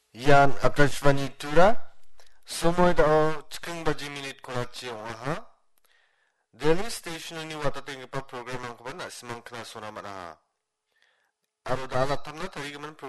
Yan Akashvani Tura, Somoida o Chikenbaji Minute Konachi Oha, Daily Station ni watating pa program ang kaban na simang kna sona mana. Aro da alat tamna tari gaman